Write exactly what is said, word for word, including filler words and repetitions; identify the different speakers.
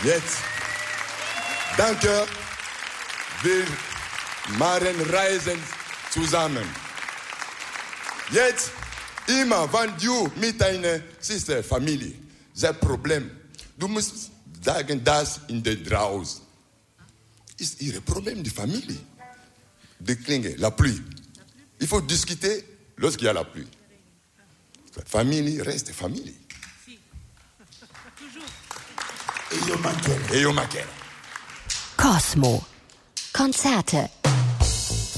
Speaker 1: Jetzt, danke, wir machen Reisen zusammen. Jetzt, immer, wenn du mit deiner Schwester, Familie, das Problem, du musst sagen, das in der draußen. Ist ihr Problem, die Familie. Die Klinge, la pluie. Il faut discuter lorsqu'il y a la pluie. Famille reste famille.
Speaker 2: E io mancherò.
Speaker 1: E io mancherò.
Speaker 3: Cosmo. Konzerte